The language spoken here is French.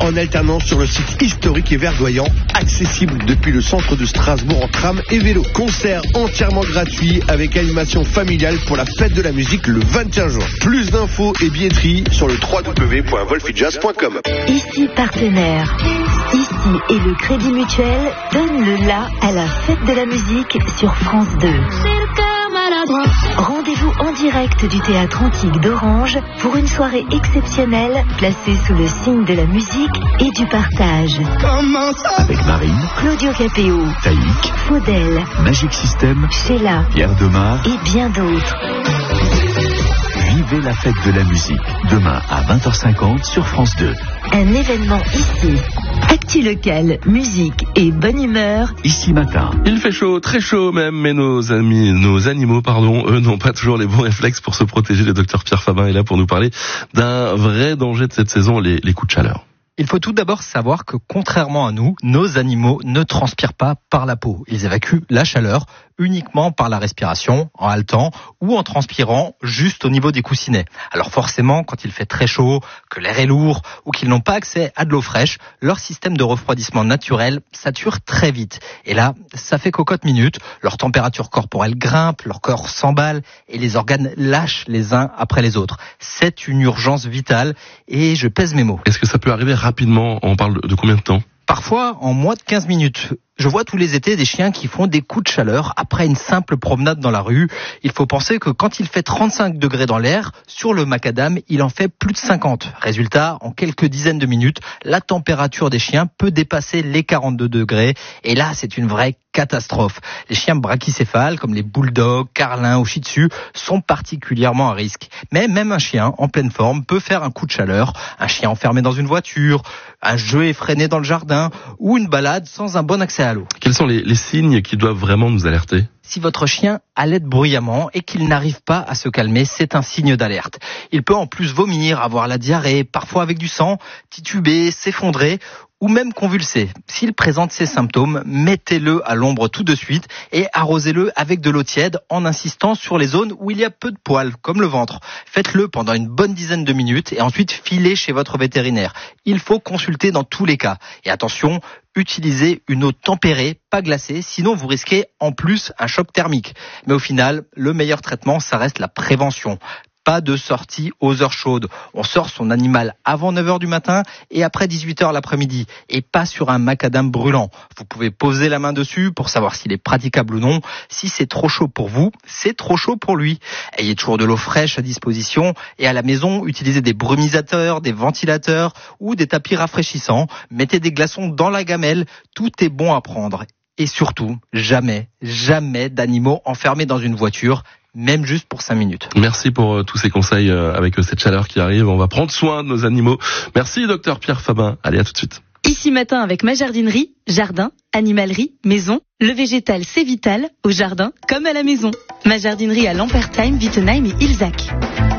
en alternance sur le site historique et verdoyant, accessible depuis le centre de Strasbourg en tram et vélo. Concert entièrement gratuit avec animation familiale pour la fête de la musique le 21 juin. Plus d'infos et billetterie sur le www.wolfijazz.com. Ici partenaire. Ici et le Crédit Mutuel donne le la à la fête de la musique sur France 2. Rendez-vous en direct du Théâtre Antique d'Orange pour une soirée exceptionnelle placée sous le signe de la musique et du partage. Avec Marine, Claudio Capéo, Taïk, Faudel, Magic System, Sheila, Pierre Demar et bien d'autres. Vivez la fête de la musique, demain à 20h50 sur France 2. Un événement ici. Actu local, musique et bonne humeur. Ici matin. Il fait chaud, très chaud même, mais nos animaux, eux n'ont pas toujours les bons réflexes pour se protéger. Le docteur Pierre Fabin est là pour nous parler d'un vrai danger de cette saison, les coups de chaleur. Il faut tout d'abord savoir que contrairement à nous, nos animaux ne transpirent pas par la peau. Ils évacuent la chaleur uniquement par la respiration, en haletant ou en transpirant juste au niveau des coussinets. Alors forcément, quand il fait très chaud, que l'air est lourd ou qu'ils n'ont pas accès à de l'eau fraîche, leur système de refroidissement naturel sature très vite. Et là, ça fait cocotte minute, leur température corporelle grimpe, leur corps s'emballe et les organes lâchent les uns après les autres. C'est une urgence vitale et je pèse mes mots. Est-ce que ça peut arriver rapidement? On parle de combien de temps? Parfois, en moins de 15 minutes. Je vois tous les étés des chiens qui font des coups de chaleur après une simple promenade dans la rue. Il faut penser que quand il fait 35 degrés dans l'air, sur le macadam, il en fait plus de 50. Résultat, en quelques dizaines de minutes, la température des chiens peut dépasser les 42 degrés. Et là, c'est une vraie catastrophe. Les chiens brachycéphales, comme les bulldogs, carlins ou shih tzu, sont particulièrement à risque. Mais même un chien en pleine forme peut faire un coup de chaleur. Un chien enfermé dans une voiture, un jeu effréné dans le jardin ou une balade sans un bon accès à l'eau. Quels sont les signes qui doivent vraiment nous alerter? Si votre chien halète bruyamment et qu'il n'arrive pas à se calmer, c'est un signe d'alerte. Il peut en plus vomir, avoir la diarrhée, parfois avec du sang, tituber, s'effondrer ou même convulser. S'il présente ces symptômes, mettez-le à l'ombre tout de suite et arrosez-le avec de l'eau tiède en insistant sur les zones où il y a peu de poils, comme le ventre. Faites-le pendant une bonne dizaine de minutes et ensuite filez chez votre vétérinaire. Il faut consulter dans tous les cas. Et attention, utilisez une eau tempérée, pas glacée, sinon vous risquez en plus un choc thermique. Mais au final, le meilleur traitement, ça reste la prévention. Pas de sortie aux heures chaudes. On sort son animal avant 9h du matin et après 18h l'après-midi. Et pas sur un macadam brûlant. Vous pouvez poser la main dessus pour savoir s'il est praticable ou non. Si c'est trop chaud pour vous, c'est trop chaud pour lui. Ayez toujours de l'eau fraîche à disposition. Et à la maison, utilisez des brumisateurs, des ventilateurs ou des tapis rafraîchissants. Mettez des glaçons dans la gamelle. Tout est bon à prendre. Et surtout, jamais d'animaux enfermés dans une voiture. Même juste pour 5 minutes. Merci pour tous ces conseils avec cette chaleur qui arrive. On va prendre soin de nos animaux. Merci, docteur Pierre Fabin. Allez, à tout de suite. Ici matin avec ma jardinerie, jardin, animalerie, maison. Le végétal, c'est vital, au jardin comme à la maison. Ma jardinerie à Lampertheim, Wittenheim et Ilzac.